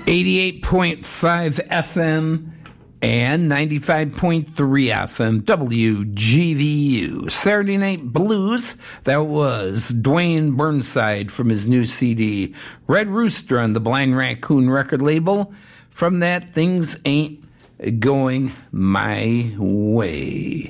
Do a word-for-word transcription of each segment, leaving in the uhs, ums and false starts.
eighty-eight point five F M and ninety-five point three F M W G V U. Saturday Night Blues, that was Dwayne Burnside from his new C D, Red Rooster on the Blind Raccoon record label. From that, Things Ain't Going My Way.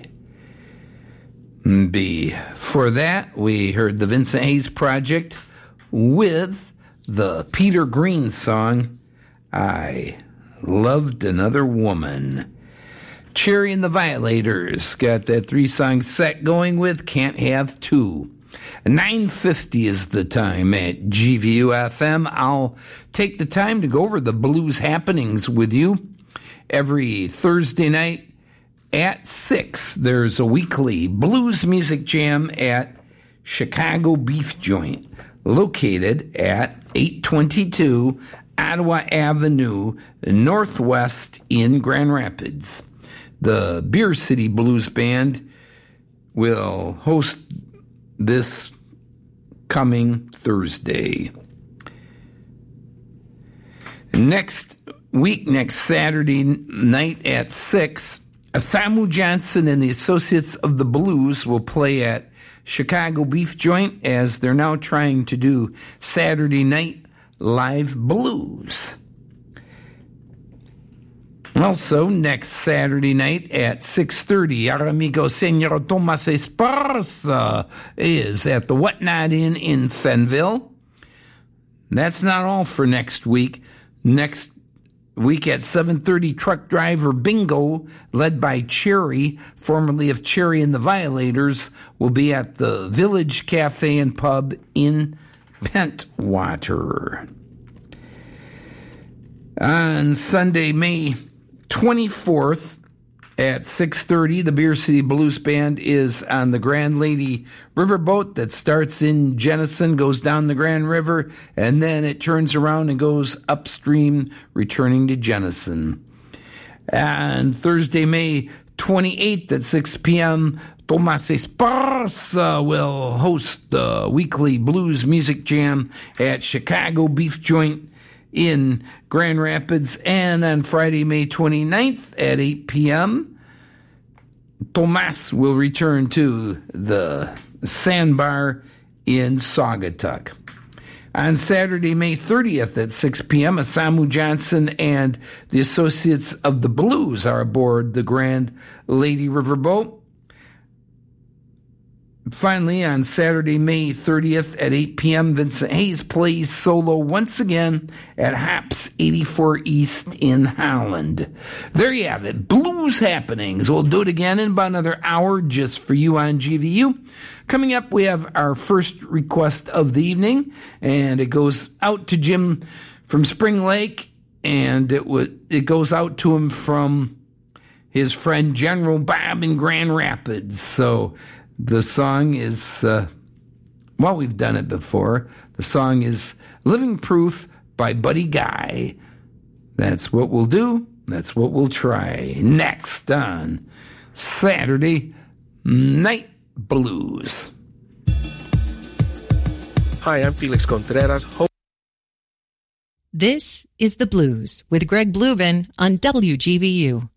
Before that, we heard the Vincent Hayes Project with the Peter Green song, I Loved Another Woman. Cherry and the Violators got that three-song set going with Can't Have Two. nine fifty is the time at G V U F M. I'll take the time to go over the blues happenings with you. Every Thursday night at six, there's a weekly blues music jam at Chicago Beef Joint, located at eight twenty-two Ottawa Avenue, Northwest in Grand Rapids. The Beer City Blues Band will host this coming Thursday. Next week, next Saturday night at six, Samu Johnson and the Associates of the Blues will play at Chicago Beef Joint, as they're now trying to do Saturday night live blues. Also, next Saturday night at six thirty, our amigo Senor Tomas Esparza is at the Whatnot Inn in Fenville. That's not all for next week. Next week at seven thirty, Truck Driver Bingo, led by Cherry, formerly of Cherry and the Violators, will be at the Village Cafe and Pub in Pentwater. On Sunday, May twenty-fourth at six thirty, the Beer City Blues Band is on the Grand Lady Riverboat that starts in Jenison, goes down the Grand River, and then it turns around and goes upstream, returning to Jenison. And Thursday, May twenty-eighth at six p.m., Tomas Esparza will host the weekly blues music jam at Chicago Beef Joint in Grand Rapids. And on Friday, May twenty-ninth at eight p.m., Tomas will return to the Sandbar in Saugatuck. On Saturday, May thirtieth at six p.m., Samu Johnson and the Associates of the Blues are aboard the Grand Lady Riverboat. Finally, on Saturday, May thirtieth at eight p.m., Vincent Hayes plays solo once again at Hops eighty-four East in Holland. There you have it, blues happenings. We'll do it again in about another hour just for you on G V U. Coming up, we have our first request of the evening, and it goes out to Jim from Spring Lake, and it w- it goes out to him from his friend General Bob in Grand Rapids. So the song is, uh, well, we've done it before. The song is Living Proof by Buddy Guy. That's what we'll do. That's what we'll try next on Saturday Night Blues. Hi, I'm Felix Contreras. Ho- This is The Blues with Greg Bluben on W G V U.